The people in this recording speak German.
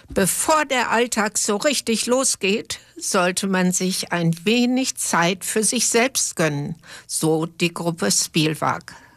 Bevor der Alltag so richtig losgeht, sollte man sich ein wenig Zeit für sich selbst gönnen, so die Gruppe Spielwag.